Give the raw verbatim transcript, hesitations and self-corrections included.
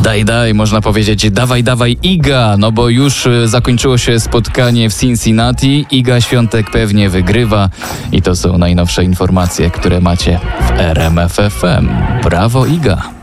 Daj, daj, można powiedzieć, dawaj, dawaj Iga, no bo już zakończyło się spotkanie w Cincinnati. Iga Świątek pewnie wygrywa i to są najnowsze informacje, które macie w R M F F M. Brawo, Iga!